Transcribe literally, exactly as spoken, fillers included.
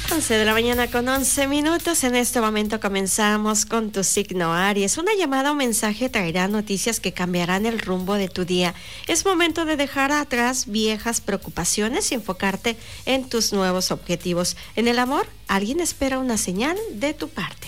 once de la mañana con once minutos. En este momento comenzamos con tu signo Aries. Una llamada o mensaje traerá noticias que cambiarán el rumbo de tu día. Es momento de dejar atrás viejas preocupaciones y enfocarte en tus nuevos objetivos. En el amor, alguien espera una señal de tu parte.